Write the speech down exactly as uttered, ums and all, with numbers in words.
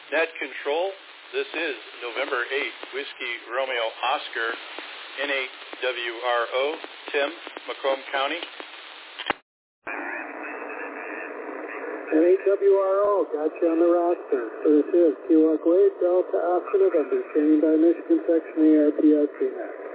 Net Control, this is November eighth, Whiskey Romeo Oscar, N eight W R O, Tim, Macomb County. N eight W R O, got you on the roster. So this is Key West Wade, Delta Oscar November, standing by Michigan Section A R P S C net.